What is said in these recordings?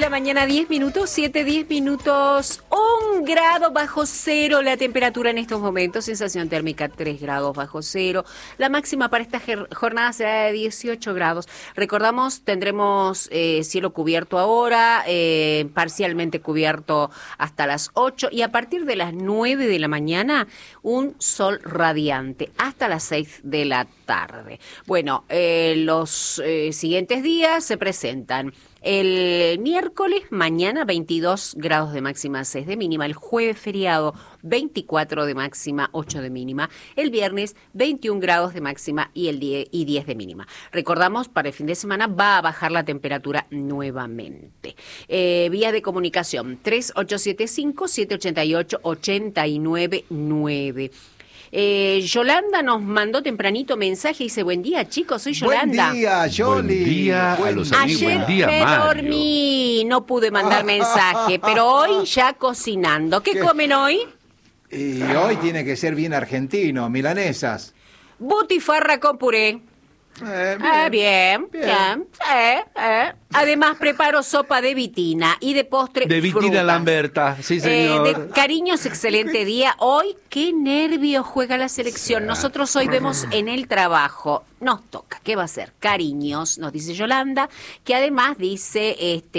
la mañana, 10 minutos, 10 minutos, 1 grado bajo cero la temperatura en estos momentos, sensación térmica 3 grados bajo cero, la máxima para esta jornada será de 18 grados. Recordamos, tendremos cielo cubierto ahora, parcialmente cubierto hasta las 8 y a partir de las 9 de la mañana un sol radiante hasta las 6 de la tarde. Bueno, los siguientes días se presentan el miércoles, mañana 22 grados de máxima, 6 de mínima. El jueves feriado, 24 de máxima, 8 de mínima. El viernes, 21 grados de máxima y 10 de mínima. Recordamos, para el fin de semana va a bajar la temperatura nuevamente. Vías de comunicación, 3875-788-899. Yolanda nos mandó tempranito mensaje y dice: buen día, chicos, soy Yolanda. Buen día, Yoli. Buen día a los amigos. Ayer Buen día, me Mario. dormí, no pude mandar mensaje, pero hoy ya cocinando. ¿Qué comen hoy? Y hoy tiene que ser bien argentino, milanesas. Butifarra con puré. Bien. Además preparo sopa de vitina y de postre De Vitina frutas. Lamberta, sí señor. De cariños, excelente día. Hoy, qué nervios juega la selección. Nosotros hoy vemos en el trabajo. Nos toca, ¿qué va a ser? Cariños, nos dice Yolanda, que además dice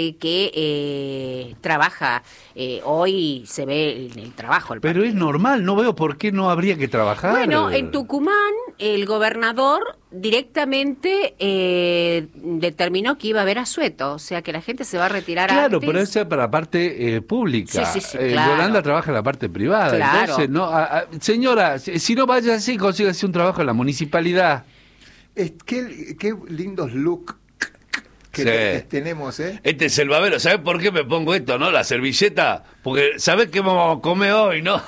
que trabaja, hoy se ve en el trabajo. Pero es normal, no veo por qué no habría que trabajar. Bueno, en Tucumán el gobernador directamente determinó que iba a haber asueto, o sea que la gente se va a retirar Claro, antes. pero eso es para la parte pública. Sí, claro. Yolanda trabaja en la parte privada. Claro. Entonces, no, señora, si no vaya así, consígase un trabajo en la municipalidad. Qué lindos looks que Sí. tenemos, ¿eh? Este es el babero, ¿sabes por qué me pongo esto, no? La servilleta, porque ¿sabés qué vamos a comer hoy, no?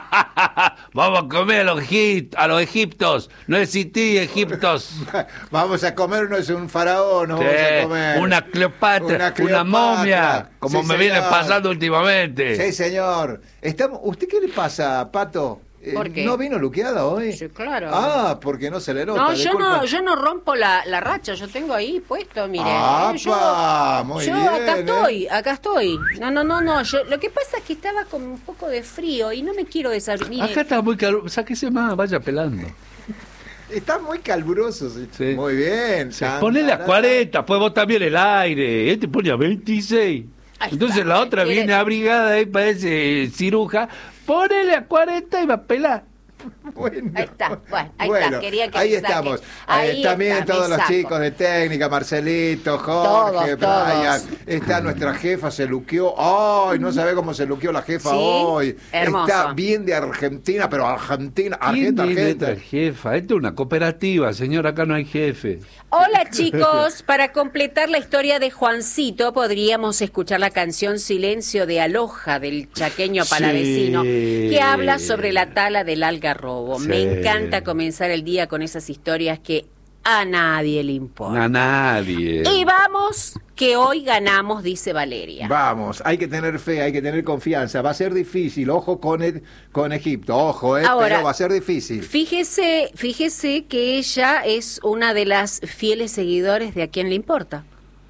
Vamos a comer a los egiptos, no existí egiptos. Vamos a comernos un faraón, nos Sí, vamos a comer. una Cleopatra, una momia, como Sí, me viene señor. pasando últimamente. Sí, señor. ¿Usted qué le pasa, Pato? ¿Por qué? ¿No vino luqueada hoy? Sí, claro. Ah, porque no se le nota. No, disculpa. yo no rompo la racha, yo tengo ahí puesto, mire. ¡Apa! Muy yo bien, acá estoy. No, yo, lo que pasa es que estaba con un poco de frío y no me quiero desabrir. Acá está muy calor, sáquese más, vaya pelando. Está muy caluroso. Sí. Muy bien. Ponele a 40, pues vos también el aire. Este pone a 26. Ahí Entonces está. la otra ¿Quiere? viene abrigada y parece ciruja. Ponele a 40 y va a pelar. Bueno, Ahí está, bueno, ahí bueno, está, quería que ahí me saque. estamos. Ahí También está, todos me los saco. chicos de técnica, Marcelito, Jorge, Todos. Brian. Está nuestra jefa, se luqueó. ¡Ay! No sabe cómo se luqueó la jefa Sí, hoy. hermoso. Está bien de Argentina, pero Argentina, ¿Quién viene Argentina. esta jefa? Esto es una cooperativa, señor, acá no hay jefe. Hola chicos, para completar la historia de Juancito podríamos escuchar la canción Silencio de Aloja del chaqueño palavecino, Sí. que habla sobre la tala del algarrobo. Sí. Me encanta comenzar el día con esas historias que a nadie le importa. A nadie. Y vamos, que hoy ganamos, dice Valeria. Vamos, hay que tener fe, hay que tener confianza. Va a ser difícil, ojo con Egipto, ojo, Ahora, pero va a ser difícil. Fíjese que ella es una de las fieles seguidores de A Quién le importa.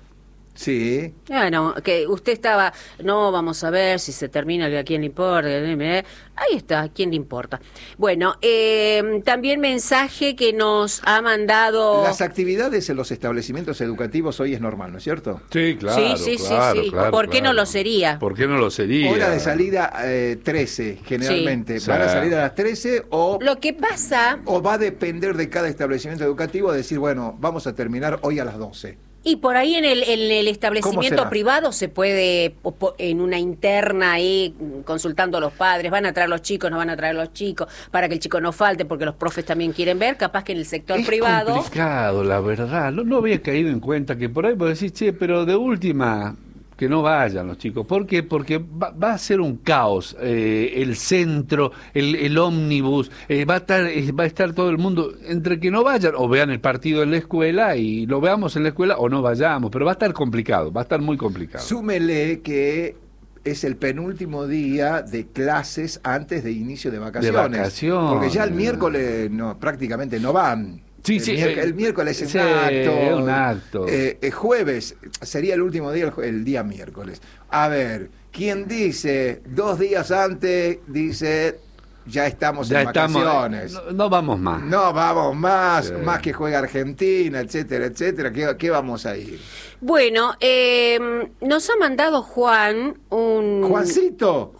Sí. Bueno, que usted estaba, no, vamos a ver si se termina el de A Quién le importa. Ahí está, ¿a quién le importa? Bueno, también mensaje que nos ha mandado... Las actividades en los establecimientos educativos hoy es normal, ¿no es cierto? Sí, claro. Sí. claro, ¿Por qué no claro. lo sería? ¿Por qué no lo sería? Hora de salida 13, generalmente. Sí. ¿Van a Sí. salir a las 13 o Lo que pasa, va a depender de cada establecimiento educativo decir, bueno, vamos a terminar hoy a las 12? y por ahí en el ¿Cómo establecimiento será? privado se puede, en una interna ahí, consultando a los padres, van a traer los chicos, no van a traer los chicos, para que el chico no falte, porque los profes también quieren ver, capaz que en el sector Es privado... complicado, la verdad. No había caído en cuenta que por ahí vos decís, che, pero de última, que no vayan los chicos. ¿Por qué? Porque va a ser un caos. El centro, el ómnibus, va a estar todo el mundo, entre que no vayan o vean el partido en la escuela y lo veamos en la escuela o no vayamos, pero va a estar complicado, va a estar muy complicado. Súmele que es el penúltimo día de clases antes de inicio de vacaciones. De vacaciones. Porque ya el miércoles prácticamente no van. Sí, sí. El miércoles es sí, un acto. Jueves sería el último día, el día miércoles. A ver, ¿quién dice 2 días antes? Dice, ya estamos en vacaciones. No vamos más. No vamos más, Sí. más que juega Argentina, etcétera, etcétera. ¿Qué vamos a ir? Bueno, nos ha mandado Juancito.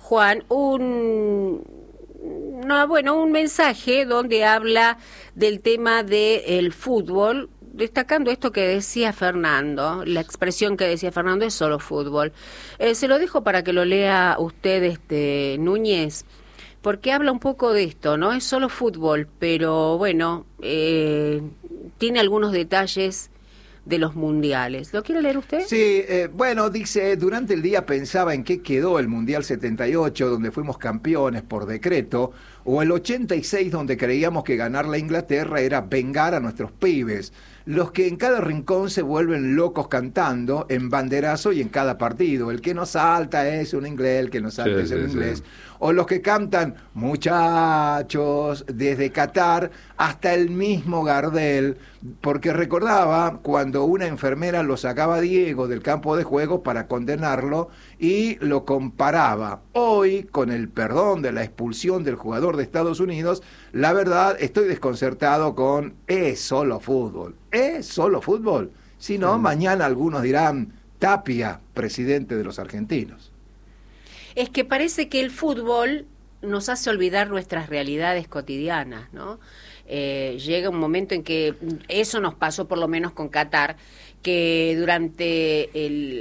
un mensaje donde habla del tema del fútbol, destacando esto que decía Fernando, la expresión que decía Fernando es solo fútbol. Se lo dejo para que lo lea usted, Núñez, porque habla un poco de esto, ¿no? Es solo fútbol, pero bueno, tiene algunos detalles de los mundiales. ¿Lo quiere leer usted? Sí, bueno, dice, durante el día pensaba en qué quedó el Mundial 78, donde fuimos campeones por decreto, o el 86, donde creíamos que ganar la Inglaterra era vengar a nuestros pibes, los que en cada rincón se vuelven locos cantando en banderazo y en cada partido. El que no salta es un inglés, el que no salta es un inglés. O los que cantan muchachos desde Qatar hasta el mismo Gardel, porque recordaba cuando una enfermera lo sacaba a Diego del campo de juego para condenarlo y lo comparaba. Hoy, con el perdón de la expulsión del jugador de Estados Unidos, la verdad estoy desconcertado con es solo fútbol. ¿Es solo fútbol? Si no, mañana algunos dirán Tapia, presidente de los argentinos. Es que parece que el fútbol nos hace olvidar nuestras realidades cotidianas, ¿no? Llega un momento en que eso nos pasó por lo menos con Qatar, que durante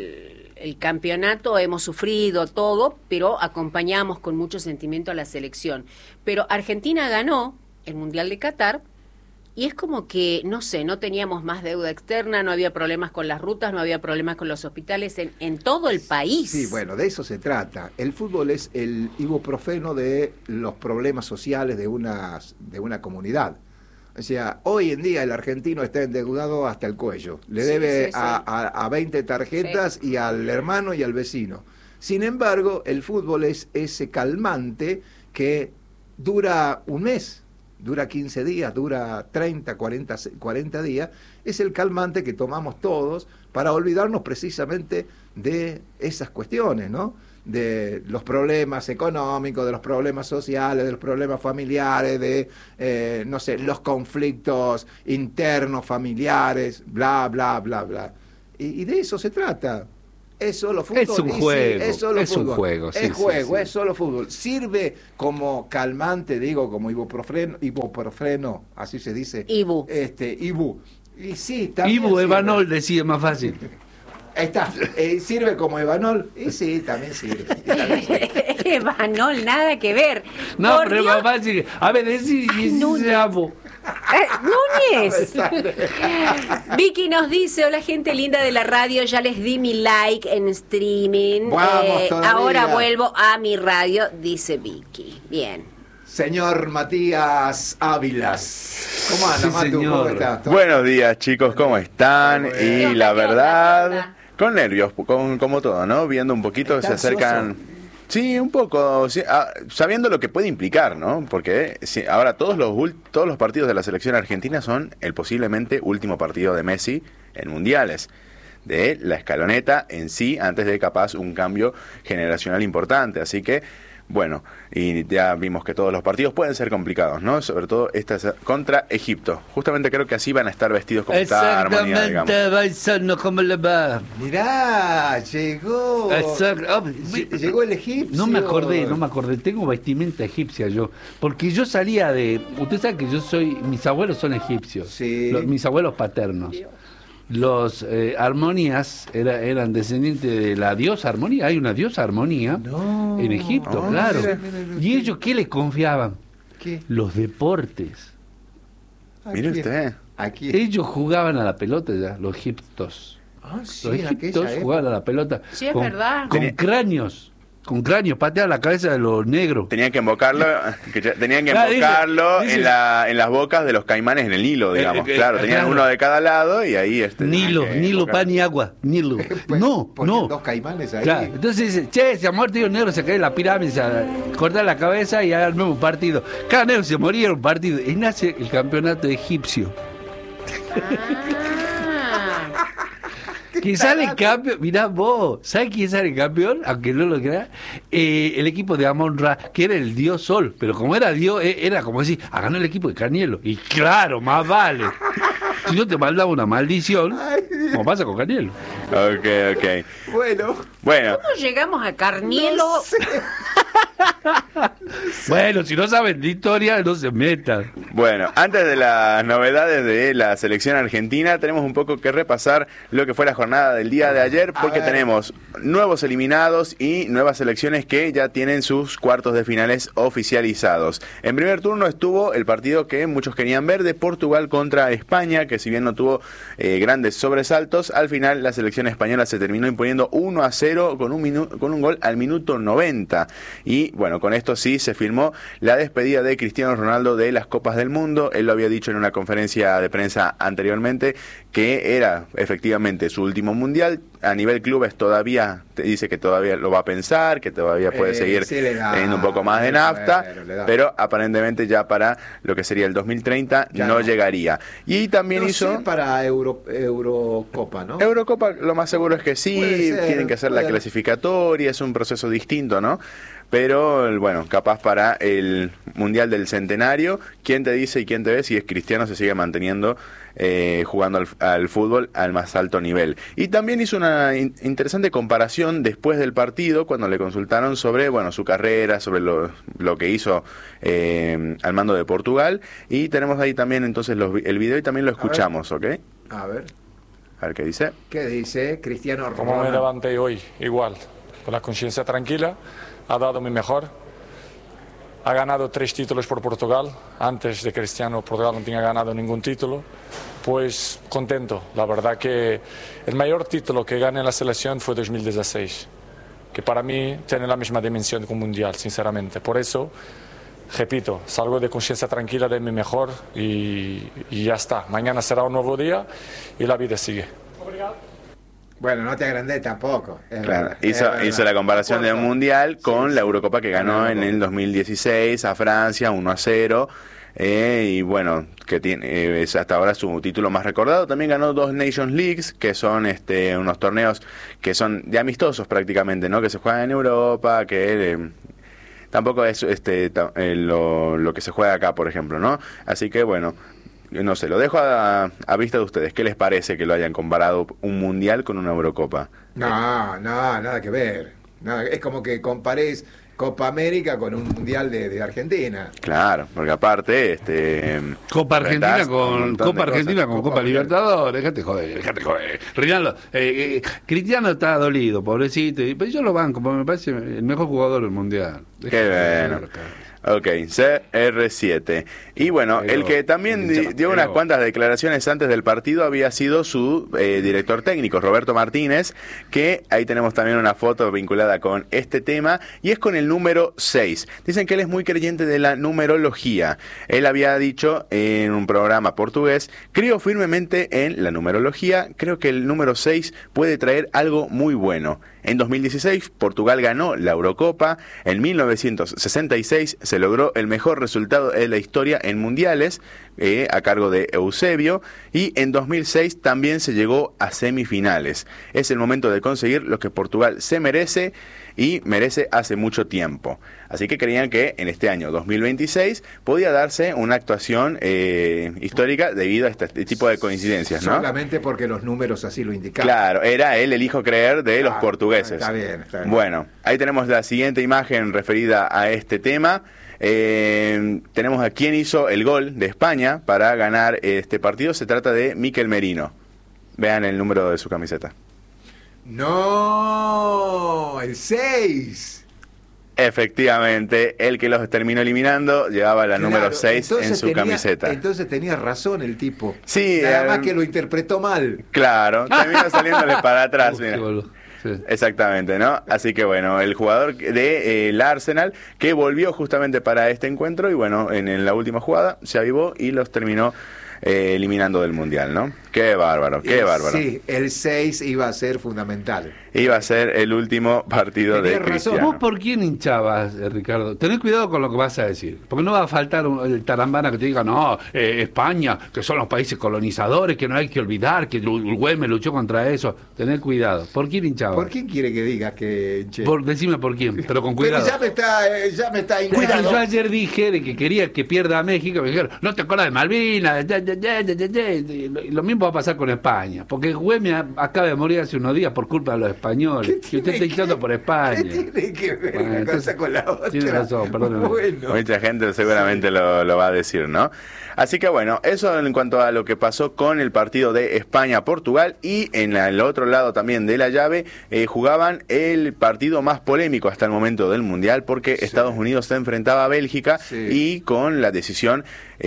el campeonato hemos sufrido todo, pero acompañamos con mucho sentimiento a la selección. Pero Argentina ganó el Mundial de Qatar y es como que, no sé, no teníamos más deuda externa, no había problemas con las rutas, no había problemas con los hospitales en todo el país. Sí, bueno, de eso se trata. El fútbol es el ibuprofeno de los problemas sociales de una comunidad. O sea, hoy en día el argentino está endeudado hasta el cuello. Le debe a 20 tarjetas y al hermano y al vecino. Sin embargo, el fútbol es ese calmante que dura un mes. Dura 15 días, dura 30, 40 días, es el calmante que tomamos todos para olvidarnos precisamente de esas cuestiones, ¿no? De los problemas económicos, de los problemas sociales, de los problemas familiares, de, no sé, los conflictos internos familiares, bla, bla, bla, bla. Y de eso se trata. Es solo fútbol. Es un juego. Sí, es solo es fútbol. Un juego. Sí, es juego, sí. Es solo fútbol. Sirve como calmante, digo, como ibuprofeno, así se dice. Ibu. Ibu. Y sí, también Ibu, sirve. Evanol, decía más fácil. Ahí está. ¿Sirve como Evanol? Y sí, también sirve. Evanol, nada que ver. No, Por pero es Dios. más fácil. A ver, Núñez. Núñez. Vicky nos dice, hola gente linda de la radio, ya les di mi like en streaming. Vamos, todavía. Ahora vuelvo a mi radio, dice Vicky. Bien. Señor Matías Ávilas. ¿Cómo anda, Sí, Matu? señor. ¿Cómo estás? Buenos días, chicos, ¿cómo están? Muy Y bien. la ¿Qué onda? verdad, con nervios, como todo, ¿no? Viendo un poquito, se ¿Estás acercan... Sí, un poco, sí, sabiendo lo que puede implicar, ¿no? Porque ahora todos los partidos de la selección argentina son el posiblemente último partido de Messi en mundiales, de la escaloneta en sí, antes de capaz un cambio generacional importante. Así que, bueno, y ya vimos que todos los partidos pueden ser complicados, ¿no? Sobre todo esta es contra Egipto. Justamente creo que así van a estar vestidos con esta armonía, digamos. Exactamente, Baisano, ¿cómo le va? Mirá, llegó. Llegó el egipcio. No me acordé. Tengo vestimenta egipcia yo. Porque yo salía de... Usted sabe que mis abuelos son egipcios. Sí. Mis abuelos paternos. Los Armonías eran descendientes de la diosa Armonía. Hay una diosa Armonía en Egipto, Oh, claro. mira, ¿Y ellos qué les confiaban? ¿Qué? Los deportes. Mire usted. Aquí. Ellos jugaban a la pelota ya, los egiptos. Ah, sí, Los en egiptos aquella jugaban a la pelota. Sí, es verdad. Con cráneos. Con cráneos, pateaban la cabeza de los negros. Tenían que invocarlo, dice, dice- en las bocas de los caimanes en el Nilo, digamos. Claro, tenían claro. uno de cada lado y ahí Nilo, tenían que Nilo, invocar. pan y agua. Nilo. Pues, No. ponían dos caimanes ahí. Claro. Entonces dice, che, se ha muerto un negro, se cae en la pirámide, se corta la cabeza y haga el nuevo partido. Cada negro se moría en un partido. Y nace el campeonato egipcio. Ah. Que sale campeón, mirá vos, ¿sabes quién sale campeón? Aunque no lo creas, el equipo de Amon-Ra, que era el dios Sol, pero como era dios, era como decir, ganó el equipo de Canielo. Y claro, más vale. Si no te mandaba una maldición, como pasa con Canielo. Ok. Bueno. ¿Cómo llegamos a Carnielo? No sé. Bueno, si no saben de historia, no se metan. Bueno, antes de las novedades de la selección argentina, tenemos un poco que repasar lo que fue la jornada del día de ayer, porque tenemos nuevos eliminados y nuevas selecciones que ya tienen sus cuartos de finales oficializados. En primer turno estuvo el partido que muchos querían ver de Portugal contra España, que si bien no tuvo grandes sobresaltos, al final la selección española se terminó imponiendo 1-0 con un gol al minuto 90. Y bueno, con esto sí se firmó la despedida de Cristiano Ronaldo de las Copas del Mundo. Él lo había dicho en una conferencia de prensa anteriormente, que era efectivamente su último mundial. A nivel clubes todavía, te dice que todavía lo va a pensar, que todavía puede seguir teniendo un poco más de nafta, pero aparentemente ya para lo que sería el 2030 ya no llegaría. Y también hizo... para Eurocopa, ¿no? Eurocopa lo más seguro es que sí, tienen que hacer la clasificatoria, es un proceso distinto, ¿no? Pero bueno, capaz para el Mundial del Centenario, ¿quién te dice y quién te ve si es Cristiano se sigue manteniendo jugando al fútbol al más alto nivel? Y también hizo una interesante comparación después del partido, cuando le consultaron sobre su carrera, sobre lo que hizo al mando de Portugal. Y tenemos ahí también entonces el video y también lo escuchamos, ¿ok? A ver qué dice. ¿Qué dice Cristiano Ronaldo? Como me levanté hoy, igual, con la conciencia tranquila, ha dado mi mejor. Ha ganado 3 títulos por Portugal. Antes de Cristiano, Portugal no tenía ganado ningún título. Pues contento. La verdad que el mayor título que gané en la selección fue 2016, que para mí tiene la misma dimensión que un mundial, sinceramente. Por eso, repito, salgo de conciencia tranquila de mi mejor y ya está. Mañana será un nuevo día y la vida sigue. Bueno, no te agrandé tampoco. Claro, hizo la comparación del Mundial con la Eurocopa que ganó en el 2016 a Francia 1-0. Y bueno, que tiene es hasta ahora su título más recordado. También ganó 2 Nations Leagues, que son unos torneos que son de amistosos prácticamente, ¿no? Que se juegan en Europa, que tampoco es lo que se juega acá, por ejemplo, ¿no? Así que bueno, no sé, lo dejo a vista de ustedes. ¿Qué les parece que lo hayan comparado un mundial con una Eurocopa? No, nada que ver. Es como que compares Copa América con un mundial de Argentina. Claro, porque aparte Copa Argentina con Copa Libertadores. Déjate joder. Rinaldo, Cristiano está dolido, pobrecito, pero yo lo banco porque me parece el mejor jugador del mundial. Qué bueno. Ok, CR7. Y bueno, el que también dio unas cuantas declaraciones antes del partido había sido su director técnico, Roberto Martínez, que ahí tenemos también una foto vinculada con este tema, y es con el número 6. Dicen que él es muy creyente de la numerología. Él había dicho en un programa portugués: creo firmemente en la numerología, creo que el número 6 puede traer algo muy bueno. En 2016, Portugal ganó la Eurocopa. En 1966 se logró el mejor resultado de la historia en mundiales, a cargo de Eusebio. Y en 2006 también se llegó a semifinales. Es el momento de conseguir lo que Portugal se merece y merece hace mucho tiempo. Así que creían que en este año 2026 podía darse una actuación histórica debido a este tipo de coincidencias, ¿no? Solamente porque los números así lo indicaban. Claro, era él el hijo creer de los portugueses. Está bien. Bueno, ahí tenemos la siguiente imagen referida a este tema. Tenemos a quien hizo el gol de España para ganar este partido. Se trata de Mikel Merino. Vean el número de su camiseta. No, el 6. Efectivamente, el que los terminó eliminando llevaba la número 6 en su camiseta. Entonces tenía razón el tipo. Sí, nada más que lo interpretó mal. Claro, terminó saliéndole para atrás. Mira. Sí. Exactamente, ¿no? Así que bueno, el jugador de el Arsenal que volvió justamente para este encuentro y bueno, en la última jugada se avivó y los terminó eliminando del Mundial, ¿no? Qué bárbaro, qué bárbaro. Sí, el 6 iba a ser fundamental. Iba a ser el último partido de Tenés razón. Cristiano. ¿Vos por quién hinchabas, Ricardo? Tenés cuidado con lo que vas a decir, porque no va a faltar el tarambana que te diga, no, España, que son los países colonizadores, que no hay que olvidar, que Uruguay me luchó contra eso. Tenés cuidado. ¿Por quién hinchabas? ¿Por quién quiere que digas que hinché? Decime por quién, pero con cuidado. Pero ya me está Porque inclinando. yo ayer dije de que quería que pierda a México, me dijeron, no te acuerdas de Malvinas, y lo mismo va a pasar con España, porque Güemes acaba de morir hace unos días por culpa de los españoles, y usted está hinchando por España. ¿Qué tiene que ver Bueno, una entonces, cosa con la otra? tiene razón, perdóneme. Bueno. Mucha gente seguramente lo va a decir, ¿no? Así que bueno, eso en cuanto a lo que pasó con el partido de España-Portugal, y en el otro lado también de la llave jugaban el partido más polémico hasta el momento del Mundial, porque Estados Unidos se enfrentaba a Bélgica y con la decisión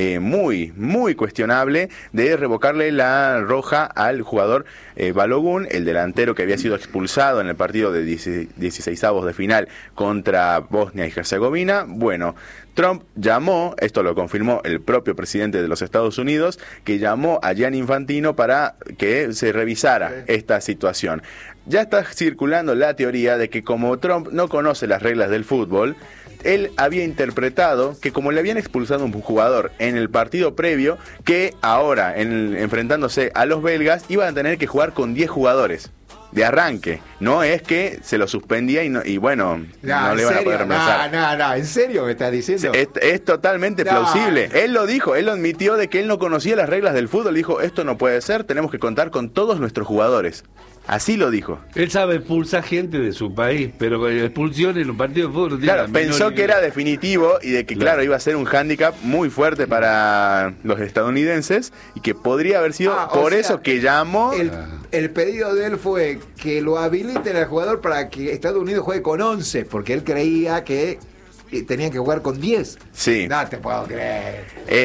muy, muy cuestionable de revocarle la roja al jugador Balogun, el delantero que había sido expulsado en el partido de 16avos de final contra Bosnia y Herzegovina. Bueno, Trump llamó, esto lo confirmó el propio presidente de los Estados Unidos, que llamó a Gianni Infantino para que se revisara esta situación. Ya está circulando la teoría de que como Trump no conoce las reglas del fútbol, él había interpretado que como le habían expulsado a un jugador en el partido previo, que ahora, enfrentándose a los belgas, iban a tener que jugar con 10 jugadores de arranque. No es que se lo suspendía y bueno, no le van a poder reemplazar. No, ¿en serio me estás diciendo? Es totalmente plausible. Él lo dijo, él lo admitió de que él no conocía las reglas del fútbol. Dijo, esto no puede ser, tenemos que contar con todos nuestros jugadores. Así lo dijo. Él sabe expulsar gente de su país, pero con expulsión en un partido de fútbol no tiene Claro, la menor pensó que idea. era definitivo y de que, claro, iba a ser un hándicap muy fuerte para los estadounidenses y que podría haber sido por eso que llamó. El pedido de él fue que lo habiliten al jugador para que Estados Unidos juegue con 11, porque él creía que tenían que jugar con 10. Sí. No te puedo creer.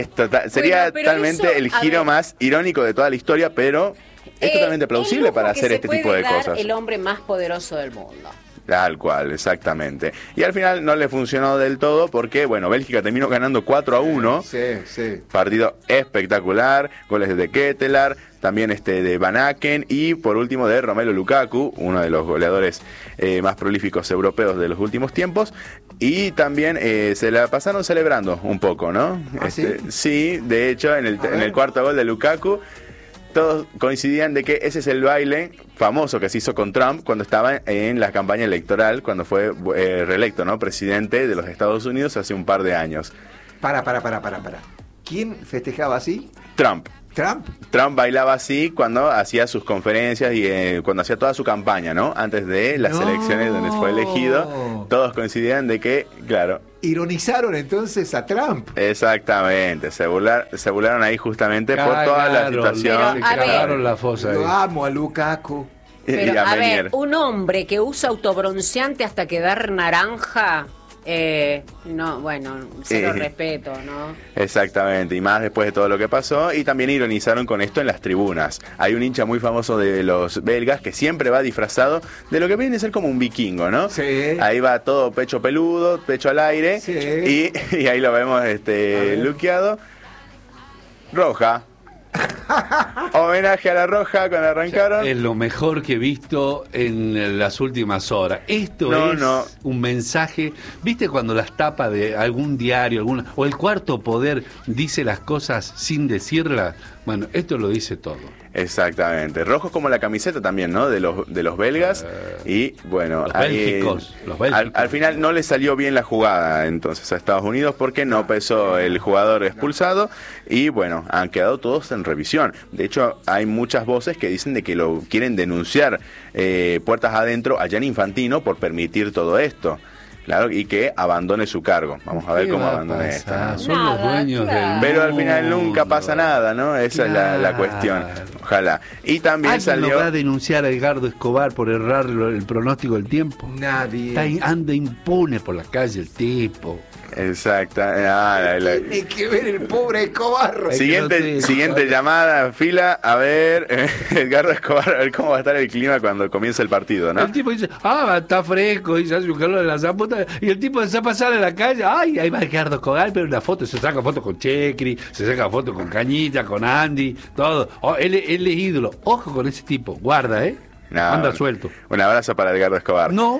Sería pero totalmente eso, el giro más irónico de toda la historia, pero es totalmente plausible para hacer este tipo de cosas. El hombre más poderoso del mundo. Tal cual, exactamente. Y al final no le funcionó del todo porque, bueno, Bélgica terminó ganando 4-1. Sí. Partido espectacular, goles de Ketelaar, también de Van Aken y por último de Romelu Lukaku, uno de los goleadores más prolíficos europeos de los últimos tiempos. Y también se la pasaron celebrando un poco, ¿no? ¿Sí? Sí, de hecho, en el cuarto gol de Lukaku, todos coincidían de que ese es el baile famoso que se hizo con Trump cuando estaba en la campaña electoral, cuando fue reelecto, ¿no? Presidente de los Estados Unidos hace un par de años. Para. ¿Quién festejaba así? Trump. ¿Trump? Trump bailaba así cuando hacía sus conferencias y cuando hacía toda su campaña, ¿no? Antes de las elecciones donde fue elegido, todos coincidían de que, claro... Ironizaron entonces a Trump. Exactamente, se burlaron ahí justamente por toda la situación. Pero, a ver, Cagaron la fosa ahí. Lo amo a Lukaku. Pero, Y a a ver, Menier. un hombre que usa autobronceante hasta quedar naranja, no, bueno, cero respeto, ¿no? Exactamente, y más después de todo lo que pasó, y también ironizaron con esto en las tribunas. Hay un hincha muy famoso de los belgas que siempre va disfrazado de lo que viene a ser como un vikingo, ¿no? Sí. Ahí va todo pecho peludo, pecho al aire, Sí. y ahí lo vemos luqueado. Roja. Homenaje a la roja cuando arrancaron. Es lo mejor que he visto en las últimas horas. Esto es un mensaje. ¿Viste cuando las tapas de algún diario, o el Cuarto Poder dice las cosas sin decirlas? Bueno, esto lo dice todo. Exactamente. Rojo como la camiseta también, ¿no? De los belgas. Y bueno, Los bélgicos. Al final no le salió bien la jugada entonces a Estados Unidos porque no pesó el jugador expulsado. Y bueno, han quedado todos en revisión. De hecho, hay muchas voces que dicen de que lo quieren denunciar puertas adentro a Gianni Infantino por permitir todo esto. Claro, y que abandone su cargo. Vamos a ver cómo abandona esto, ¿no? Son los dueños del... Pero al final nunca pasa nada, ¿no? Esa es la cuestión. Ojalá. Y también ¿Alguien salió... no va a denunciar a Edgardo Escobar por errar el pronóstico del tiempo? Nadie. Anda impune por la calle el tipo. Exacto. Tiene que ver el pobre Escobar. Siguiente llamada, fila, a ver, Edgardo Escobar, a ver cómo va a estar el clima cuando comience el partido, ¿no? El tipo dice, está fresco, y se hace un calor de la zaputa, Y el tipo se pasar en la calle, ay, ahí va Ricardo Escobar, pero una foto, se saca foto con Checri, se saca foto con Cañita, con Andy, todo. Oh, él es ídolo. Ojo con ese tipo, guarda, No, anda suelto. Un abrazo para Edgardo Escobar. No.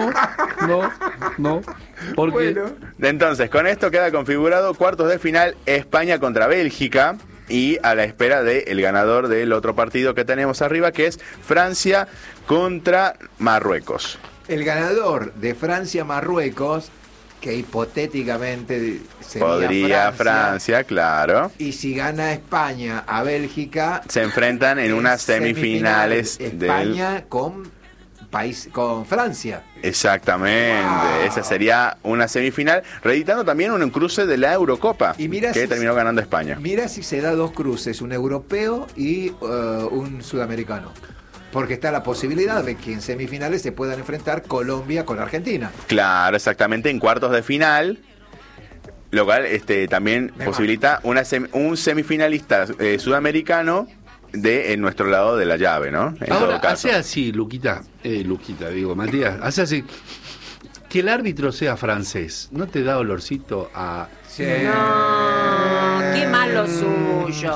Porque Bueno. Entonces, con esto queda configurado cuartos de final España contra Bélgica y a la espera del ganador del otro partido que tenemos arriba, que es Francia contra Marruecos. El ganador de Francia-Marruecos, que hipotéticamente sería Podría Francia, claro. y si gana España a Bélgica, Se enfrentan en unas semifinales España con Francia. Exactamente, Wow. esa sería una semifinal, reeditando también un cruce de la Eurocopa, Y mira que si- terminó ganando España. Mira si se da dos cruces, un europeo y un sudamericano. Porque está la posibilidad de que en semifinales se puedan enfrentar Colombia con Argentina. Claro, exactamente, en cuartos de final, lo cual también Me posibilita un semifinalista sudamericano de en nuestro lado de la llave, ¿no? En ahora todo caso. hace así, Matías, hace así. Que el árbitro sea francés, ¿no te da olorcito a... Sí. No, qué malo suyo.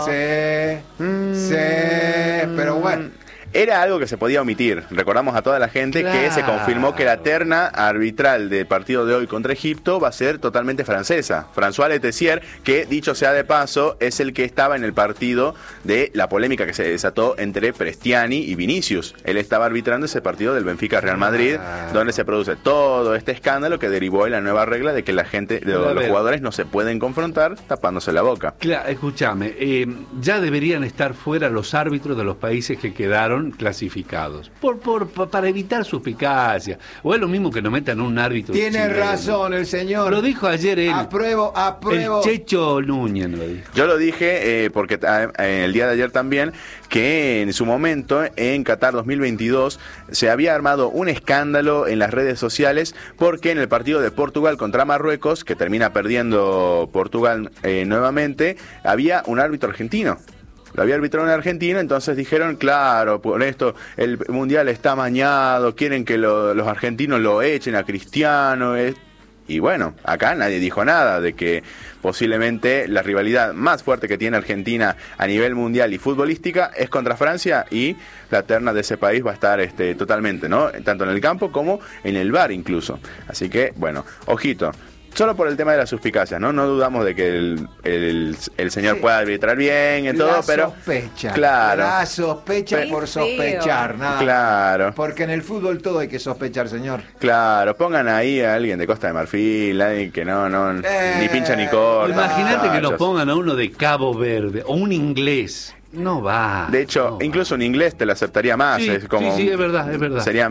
Sí, pero bueno. Era algo que se podía omitir. Recordamos a toda la gente que se Claro. confirmó que la terna arbitral del partido de hoy contra Egipto va a ser totalmente francesa. François Letessier, que dicho sea de paso, es el que estaba en el partido de la polémica que se desató entre Prestiani y Vinicius. Él estaba arbitrando ese partido del Benfica-Real Madrid, donde se produce todo este escándalo que derivó en la nueva regla de que la gente, Pero los jugadores no se pueden confrontar tapándose la boca. Claro, escúchame, ya deberían estar fuera los árbitros de los países que quedaron clasificados, para evitar suspicacia. O es lo mismo que nos metan un árbitro Tiene chileno. razón el señor. Lo dijo ayer él. Apruebo. El Checho Núñez lo dijo. Yo lo dije porque el día de ayer también, que en su momento en Qatar 2022 se había armado un escándalo en las redes sociales porque en el partido de Portugal contra Marruecos, que termina perdiendo Portugal nuevamente, había un árbitro argentino. Lo había arbitrado un argentino, entonces dijeron, claro, por esto el Mundial está amañado, quieren que los argentinos lo echen a Cristiano. Y bueno, acá nadie dijo nada de que posiblemente la rivalidad más fuerte que tiene Argentina a nivel mundial y futbolística es contra Francia, y la terna de ese país va a estar totalmente, ¿no? Tanto en el campo como en el VAR incluso. Así que, bueno, ojito. Solo por el tema de las suspicacias, ¿no? No dudamos de que el señor Sí. pueda arbitrar bien y todo, La pero... sospecha. Claro. La sospecha Qué por feo. sospechar, nada. Claro. Porque en el fútbol todo hay que sospechar, señor. Claro, pongan ahí a alguien de Costa de Marfil, alguien que no ni pincha ni corta. Imagínate que nos muchachos. pongan a uno de Cabo Verde o un inglés. No va. De hecho, no va. incluso un inglés te lo aceptaría más. Sí, es como, sí, es verdad. Sería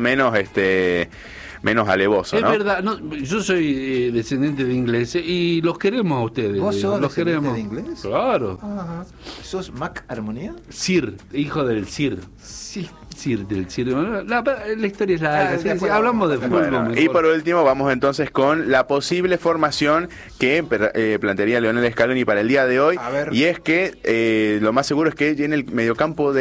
menos alevoso, Es ¿no? verdad, no, yo soy descendiente de ingleses y los queremos a ustedes. ¿Vos digo, sos los descendiente queremos. de inglés? Claro. Ajá. ¿Sos Mac Armonía? Sir, hijo del Sir. Sí. Sir, del Sir. La historia es larga. sí, después hablamos de fútbol. Bueno, mejor. y por último vamos entonces con la posible formación que plantearía Lionel Scaloni para el día de hoy. A ver. Y es que lo más seguro es que en el mediocampo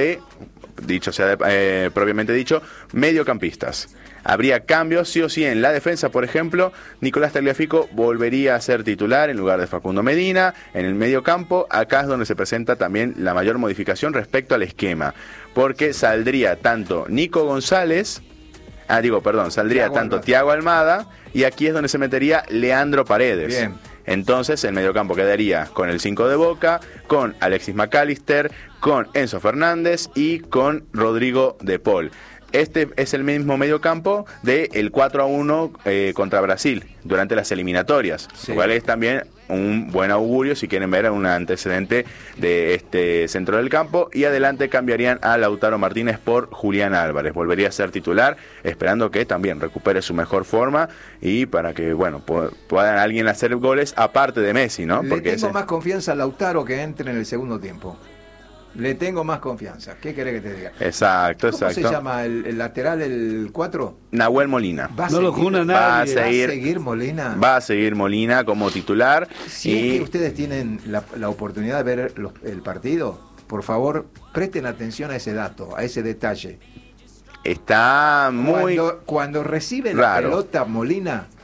propiamente dicho, mediocampistas. Habría cambios, sí o sí, en la defensa, por ejemplo. Nicolás Tagliafico volvería a ser titular en lugar de Facundo Medina. En el medio campo, acá es donde se presenta también la mayor modificación respecto al esquema, porque saldría tanto Nico González, saldría Thiago tanto Almada. Thiago Almada, y aquí es donde se metería Leandro Paredes. Bien. Entonces el mediocampo quedaría con el 5 de Boca, con Alexis McAllister, con Enzo Fernández y con Rodrigo de Paul. Este es el mismo mediocampo del 4-1 contra Brasil durante las eliminatorias, Sí. lo cual es también un buen augurio si quieren ver un antecedente de este centro del campo. Y adelante cambiarían a Lautaro Martínez por Julián Álvarez. Volvería a ser titular, esperando que también recupere su mejor forma y para que, bueno, puedan alguien hacer goles aparte de Messi, ¿no? Le tengo más confianza a Lautaro que entre en el segundo tiempo. Le tengo más confianza. ¿Qué querés que te diga? Exacto, ¿Cómo exacto. se llama el lateral, el 4? Nahuel Molina. No lo juna nadie. Va a ¿Va a seguir- seguir Molina? Va a seguir Molina como titular. Si y es que ustedes tienen la oportunidad de ver el partido, por favor, presten atención a ese dato, a ese detalle. está muy... Cuando recibe raro. la pelota Molina,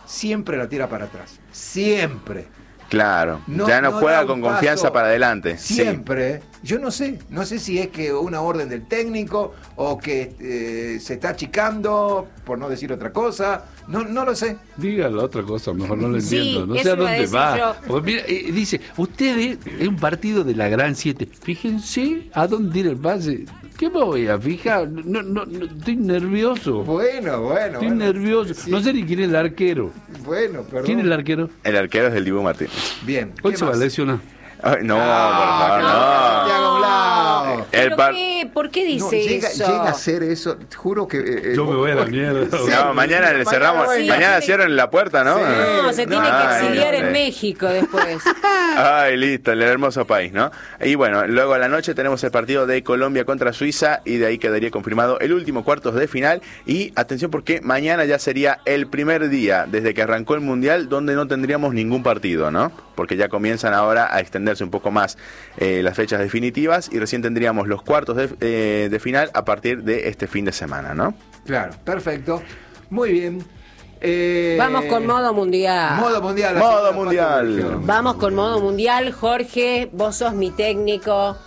siempre la tira para atrás. Siempre. Claro, No, ya no no juega da un con confianza paso. para adelante. Sí. Siempre. Yo no sé si es que una orden del técnico o que se está achicando, por no decir otra cosa. No lo sé. Diga la otra cosa, mejor no lo Sí, entiendo. No sé eso a iba a dónde decir va. yo. Porque mira, dice, ustedes es un partido de la Gran 7. Fíjense a dónde tira el pase. ¿Qué me voy a fijar? No, estoy nervioso. Bueno. Estoy nervioso. Sí. No sé ni quién es el arquero. Bueno, perdón. ¿Quién es el arquero? El arquero es del Dibu Martínez. Bien. Hoy ¿qué se va a más? lesionar. Ay, no, por Ah, favor, Santiago Blau. ¿Pero par- qué? ¿Por qué dice No, llega eso? a hacer eso, juro que... Yo me voy a la mierda. Sí. No, mañana le cerramos. Sí. Mañana cierran la puerta, ¿no? Sí. No, se tiene que Ay, exiliar hombre. en México después. Ay, listo, el hermoso país, ¿no? Y bueno, luego a la noche tenemos el partido de Colombia contra Suiza y de ahí quedaría confirmado el último cuartos de final. Y atención porque mañana ya sería el primer día desde que arrancó el Mundial donde no tendríamos ningún partido, ¿no? Porque ya comienzan ahora a extenderse un poco más las fechas definitivas y recién tendríamos los cuartos de final a partir de este fin de semana, ¿no? Claro, perfecto. Muy bien. Vamos con modo mundial. Modo mundial. la Modo señora mundial. Pato Corrigió. Vamos con modo mundial. Jorge, vos sos mi técnico.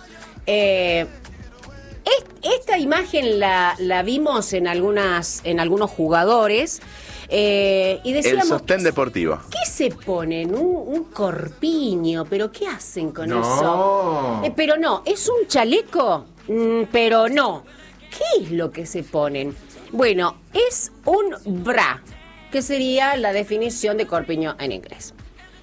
Esta imagen la vimos en algunos jugadores. Y decíamos, El sostén deportivo. ¿qué se ponen? Un corpiño, pero ¿qué hacen con No. eso? Pero no, ¿es un chaleco? Pero no. ¿Qué es lo que se ponen? Bueno, es un bra, que sería la definición de corpiño en inglés.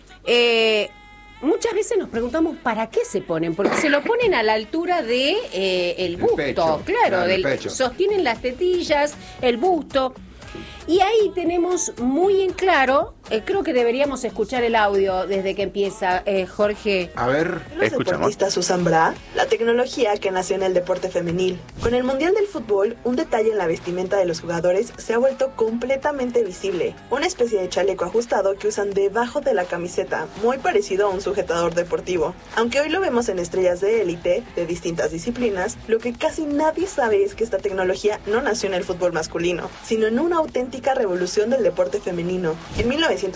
Muchas veces nos preguntamos para qué se ponen, porque se lo ponen a la altura de el busto, pecho, claro, el pecho. sostienen las tetillas, el busto. Y ahí tenemos muy en claro, creo que deberíamos escuchar el audio desde que empieza, Jorge. A ver. Los Escuchamos. deportistas usan bra, la tecnología que nació en el deporte femenil. Con el Mundial del Fútbol, un detalle en la vestimenta de los jugadores se ha vuelto completamente visible. Una especie de chaleco ajustado que usan debajo de la camiseta, muy parecido a un sujetador deportivo. Aunque hoy lo vemos en estrellas de élite, de distintas disciplinas, lo que casi nadie sabe es que esta tecnología no nació en el fútbol masculino, sino en una auténtica revolución del deporte femenino. En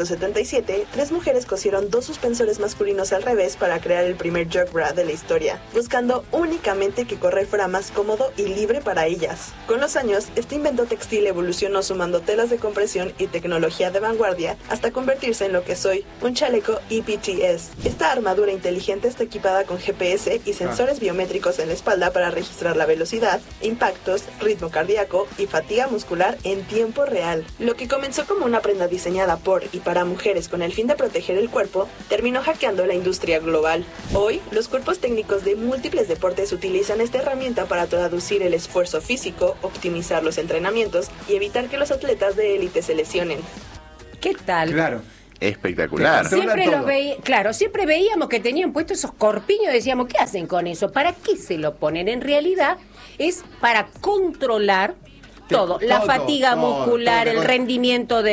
1977, 3 mujeres cosieron 2 suspensores masculinos al revés para crear el primer jog bra de la historia, buscando únicamente que correr fuera más cómodo y libre para ellas. Con los años, este invento textil evolucionó sumando telas de compresión y tecnología de vanguardia hasta convertirse en lo que es hoy, un chaleco EPTS. Esta armadura inteligente está equipada con GPS y sensores biométricos en la espalda para registrar la velocidad, impactos, ritmo cardíaco y fatiga muscular en tiempo real. Lo que comenzó como una prenda diseñada por y para mujeres con el fin de proteger el cuerpo, terminó hackeando la industria global. Hoy, los cuerpos técnicos de múltiples deportes utilizan esta herramienta para traducir el esfuerzo físico, optimizar los entrenamientos y evitar que los atletas de élite se lesionen. ¿Qué tal? Claro. Espectacular. Sí. Siempre todo. los claro, siempre veíamos que tenían puestos esos corpiños y decíamos, ¿qué hacen con eso? ¿Para qué se lo ponen? En realidad es para controlar todo, la todo, fatiga todo, muscular, todo. el rendimiento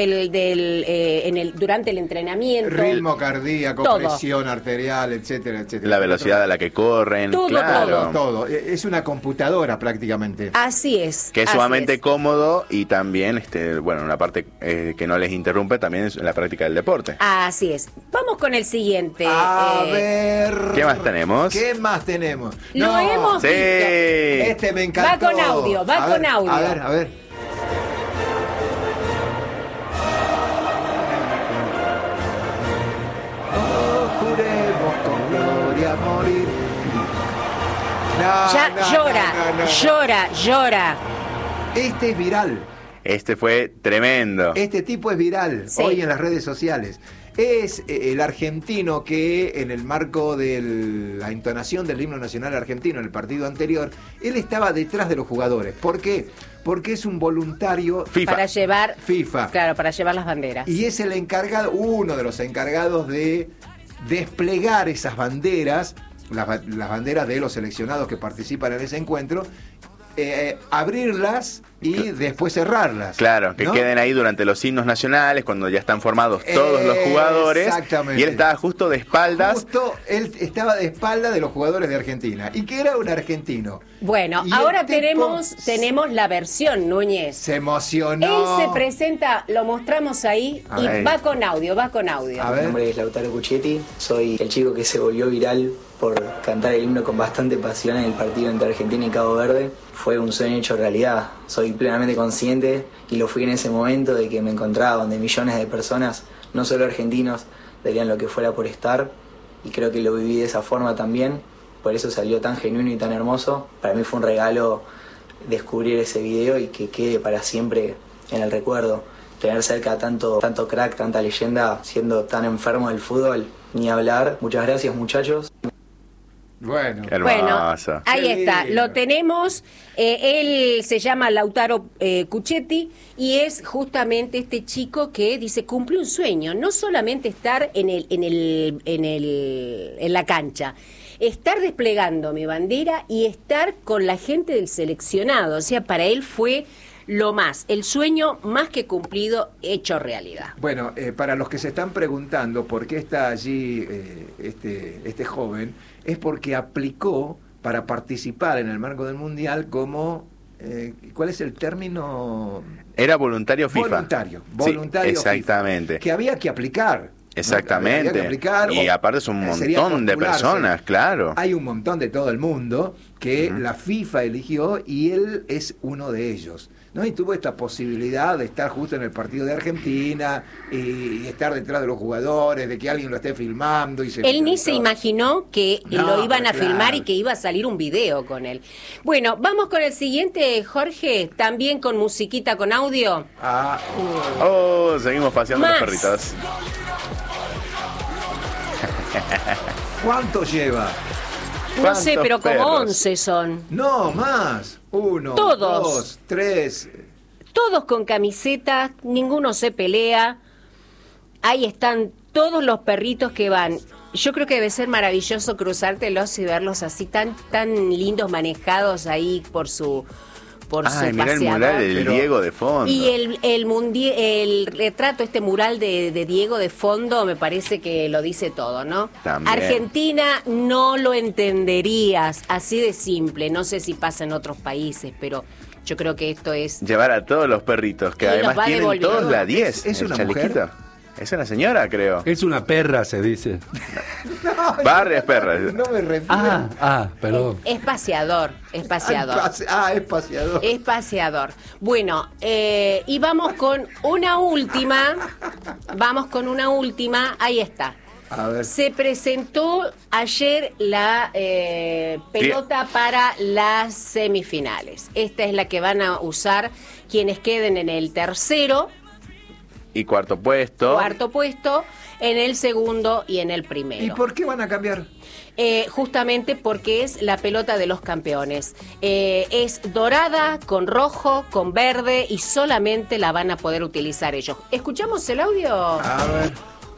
durante el entrenamiento. Ritmo cardíaco, Todo. presión arterial, etcétera, etcétera. La velocidad a la que corren. Todo, claro. Todo. Es una computadora prácticamente. Así es. Que es así sumamente es. cómodo y también, bueno, una parte que no les interrumpe también es la práctica del deporte. Así es. Vamos con el siguiente. A ver. ¿Qué más tenemos? ¿Qué más tenemos? Lo hemos Sí. visto. Este me encantó. Va con audio, va A con ver, audio. A ver. No juremos con gloria morir. No, Ya no, llora, no, no, no. llora. Este es viral. Este fue tremendo. Este tipo es viral Sí. hoy en las redes sociales. Es el argentino que en el marco de la entonación del himno nacional argentino en el partido anterior, él estaba detrás de los jugadores. ¿Por qué? Porque es un voluntario FIFA. Para llevar, FIFA. claro, para llevar las banderas. Y es el encargado, uno de los encargados de desplegar esas banderas, las banderas de los seleccionados que participan en ese encuentro, abrirlas y después cerrarlas. Claro, que ¿no? queden ahí durante los himnos nacionales, cuando ya están formados todos los jugadores. Exactamente. Y él estaba justo de espaldas. Justo él estaba de espalda de los jugadores de Argentina. Y que era un argentino. Bueno, Y ahora el tipo tenemos la versión, Núñez. Se emocionó. Él se presenta, lo mostramos ahí A y ver. va con audio. A Mi ver. nombre es Lautaro Cuchetti, soy el chico que se volvió viral por cantar el himno con bastante pasión en el partido entre Argentina y Cabo Verde. Fue un sueño hecho realidad, soy plenamente consciente y lo fui en ese momento de que me encontraba donde millones de personas, no solo argentinos, darían lo que fuera por estar, y creo que lo viví de esa forma también, por eso salió tan genuino y tan hermoso. Para mí fue un regalo descubrir ese video y que quede para siempre en el recuerdo. Tener cerca tanto crack, tanta leyenda, siendo tan enfermo del fútbol, ni hablar. Muchas gracias, muchachos. Bueno. Bueno, Hermoso. ahí Qué está, lindo. lo tenemos. Él se llama Lautaro Cuchetti y es justamente este chico que dice cumple un sueño, no solamente estar en la cancha, estar desplegando mi bandera y estar con la gente del seleccionado. O sea, para él fue lo más, el sueño más que cumplido, hecho realidad. Bueno, para los que se están preguntando por qué está allí este joven, es porque aplicó para participar en el marco del Mundial como, ¿cuál es el término? Era voluntario FIFA. Voluntario Sí, FIFA, exactamente. que había que aplicar. Exactamente. Había que aplicar, Y o aparte es un sería montón de postularse. personas, claro. Hay un montón de todo el mundo que la FIFA eligió y él es uno de ellos, ¿no? Y tuvo esta posibilidad de estar justo en el partido de Argentina y estar detrás de los jugadores, de que alguien lo esté filmando. Y Él ni se imaginó que No, lo iban a claro. filmar y que iba a salir un video con él. Bueno, vamos con el siguiente, Jorge, también con musiquita, con audio. Ah, Oh, seguimos paseando Más. los perritos. ¿cuánto lleva? No sé, ¿Cuántos pero como perros? 11 son. No, más. 1, Todos. 2, 3. Todos con camisetas, ninguno se pelea. Ahí están todos los perritos que van. Yo creo que debe ser maravilloso cruzártelos y verlos así tan lindos, manejados ahí por su Ay, mira el paseador. mural del Pero- Diego de fondo. Y el retrato, este mural de Diego de fondo, me parece que lo dice todo, ¿no? También. Argentina no lo entenderías, así de simple. No sé si pasa en otros países, pero yo creo que esto es... Llevar a todos los perritos, que Y los además va tienen devolviendo. todos la 10. ¿Es el una chalequito. mujer? Es una señora, creo. Es una perra, se dice. Varias perras. No me refiero. Perdón. Es paseador, es paseador. Es paseador. Es paseador. Bueno, y vamos con una última. Ahí está. A ver. Se presentó ayer la pelota para las semifinales. Esta es la que van a usar quienes queden en el tercero, Y cuarto puesto. cuarto puesto, en el segundo y en el primero. ¿Y por qué van a cambiar? Justamente porque es la pelota de los campeones. Es dorada, con rojo, con verde y solamente la van a poder utilizar ellos. ¿Escuchamos el audio? A ver.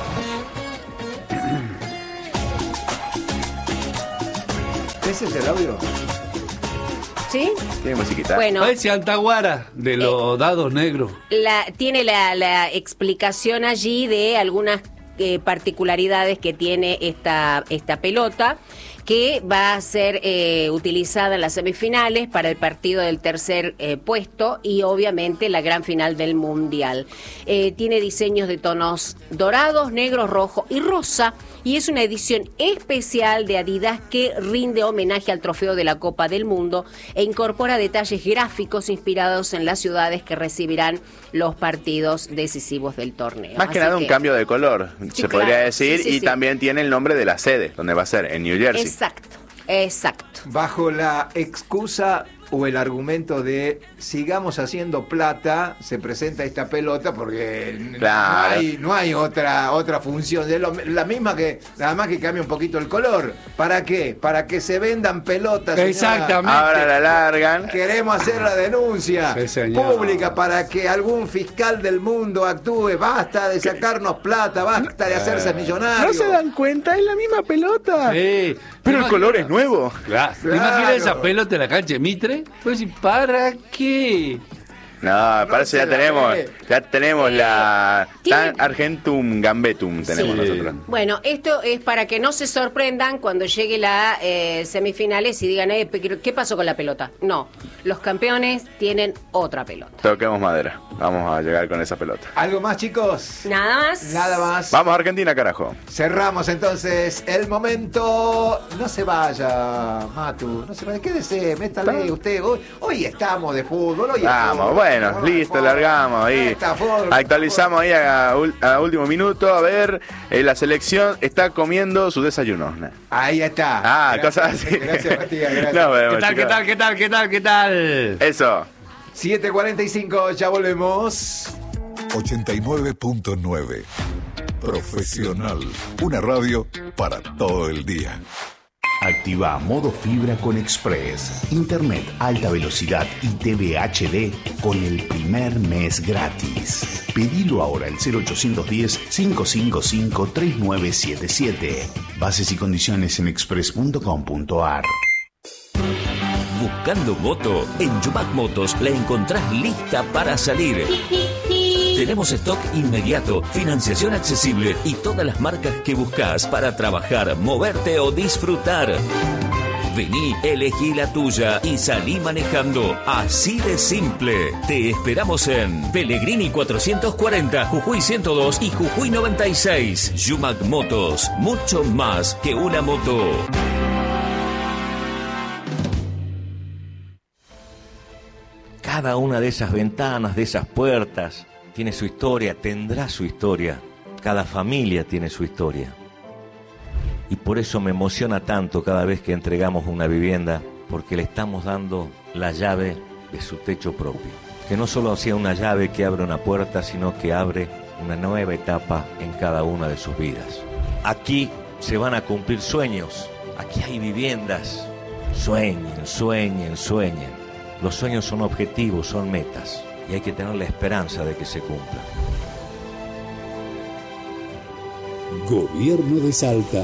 ¿Ese es el audio? ¿Sí? Tiene musiquita. Bueno, Parece Altaguara de los dados negros. tiene la explicación allí de algunas particularidades que tiene esta pelota, que va a ser utilizada en las semifinales para el partido del tercer puesto y obviamente la gran final del Mundial. Tiene diseños de tonos dorados, negros, rojo y rosa, y es una edición especial de Adidas que rinde homenaje al trofeo de la Copa del Mundo e incorpora detalles gráficos inspirados en las ciudades que recibirán los partidos decisivos del torneo. Más que Así nada un cambio de color, Sí, se podría claro. decir, Sí, sí, y sí. también tiene el nombre de la sede, donde va a ser, en New Jersey. Exacto. Bajo la excusa o el argumento de sigamos haciendo plata, se presenta esta pelota porque Claro. no hay otra función. Es la misma que, nada más que cambia un poquito el color. ¿Para qué? Para que se vendan pelotas. señora. Exactamente. Ahora la largan. Queremos hacer la denuncia Sí, señor. pública para que algún fiscal del mundo actúe. Basta de sacarnos plata, basta de hacerse millonario. ¿No se dan cuenta? Es la misma pelota. Sí. Pero el color es nuevo. Claro. ¿Te Claro. imaginas esa pelota en la cancha de Mitre? Pues, ¿para qué? No, parece ya tenemos la Tan Argentum Gambetum tenemos nosotros. Bueno, esto es para que no se sorprendan cuando llegue la semifinales y digan, ¿qué pasó con la pelota? No, los campeones tienen otra pelota. Toquemos madera, vamos a llegar con esa pelota. ¿Algo más, chicos? Nada más. Nada más. Vamos a Argentina, carajo. Cerramos entonces el momento. No se vaya, Matu, no se vaya, quédese, métale usted. Hoy estamos de fútbol, Vamos, bueno, listo, largamos ahí. Actualizamos ahí a último minuto. A ver, la selección está comiendo su desayuno. Ahí está. Cosas así. Gracias, Matías, gracias. Nos vemos, ¿Qué tal? Eso. 7:45, ya volvemos. 89.9 Profesional, una radio para todo el día. Activa modo fibra con Express. Internet alta velocidad y TV HD con el primer mes gratis. Pedilo ahora al 0810-555-3977. Bases y condiciones en express.com.ar. Buscando moto, en Yumac Motos la encontrás lista para salir. Tenemos stock inmediato, financiación accesible y todas las marcas que buscas para trabajar, moverte o disfrutar. Vení, elegí la tuya y salí manejando. Así de simple. Te esperamos en Pellegrini 440, Jujuy 102 y Jujuy 96. Yumac Motos, mucho más que una moto. Cada una de esas ventanas, de esas puertas, tiene su historia, tendrá su historia. Cada familia tiene su historia. Y por eso me emociona tanto cada vez que entregamos una vivienda, porque le estamos dando la llave de su techo propio. Que no solo sea una llave que abre una puerta, sino que abre una nueva etapa en cada una de sus vidas. Aquí se van a cumplir sueños, aquí hay viviendas. Sueñen, sueñen, sueñen. Los sueños son objetivos, son metas, y hay que tener la esperanza de que se cumplan. Gobierno de Salta.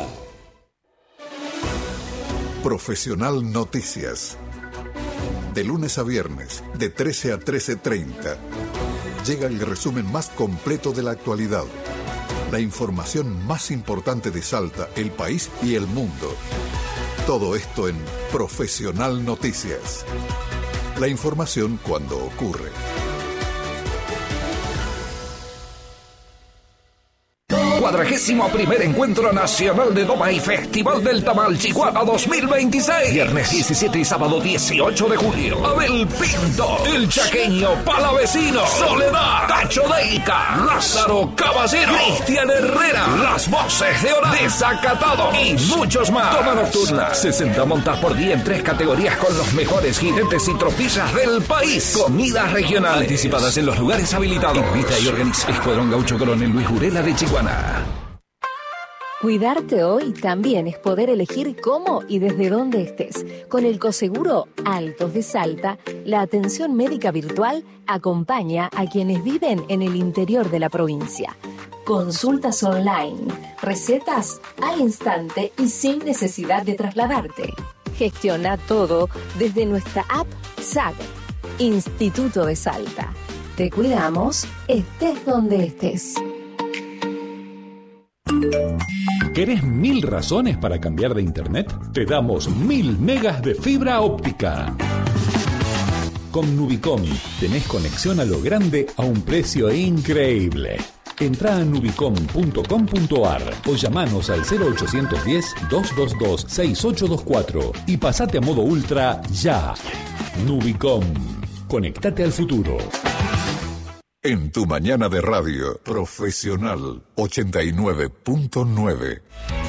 Profesional Noticias. De lunes a viernes, de 13 a 13:30. Llega el resumen más completo de la actualidad. La información más importante de Salta, el país y el mundo. Todo esto en Profesional Noticias. La información cuando ocurre. Cuadragésimo primer Encuentro Nacional de Doma y Festival del Tamal Chihuahua 2026. Viernes 17 y sábado 18 de julio. Abel Pinto, El Chaqueño, Palavecino, Soledad, Tacho Deica, Lázaro Caballero, Cristian Herrera, Las Voces de Ora, Desacatado y muchos más. Toma nocturna, 60 montas por día en 3 categorías con los mejores jinetes y tropillas del país. Comidas regionales anticipadas en los lugares habilitados. Invita y organiza Escuadrón Gaucho Coronel Luis Jurela de Chihuahua. Cuidarte hoy también es poder elegir cómo y desde dónde estés. Con el Coseguro Altos de Salta, la atención médica virtual acompaña a quienes viven en el interior de la provincia. Consultas online, recetas al instante y sin necesidad de trasladarte. Gestiona todo desde nuestra app SAG, Instituto de Salta. Te cuidamos, estés donde estés. ¿Querés 1000 razones para cambiar de internet? Te damos 1000 megas de fibra óptica. Con Nubicom tenés conexión a lo grande a un precio increíble. Entrá a nubicom.com.ar o llamanos al 0810-222-6824 y pasate a modo ultra ya. Nubicom. Conectate al futuro. En tu mañana de radio, Profesional 89.9.